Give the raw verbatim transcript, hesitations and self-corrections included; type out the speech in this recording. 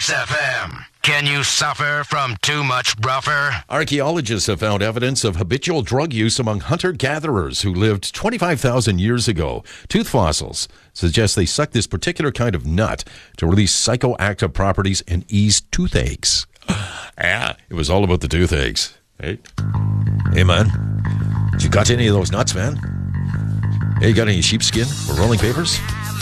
Kiss F M. Can you suffer from too much bruffer? Archaeologists have found evidence of habitual drug use among hunter-gatherers who lived twenty-five thousand years ago. Tooth fossils suggest they sucked this particular kind of nut to release psychoactive properties and ease toothaches. Yeah, it was all about the toothaches. Hey, hey man, you got any of those nuts, man? Hey, you got any sheepskin or rolling papers?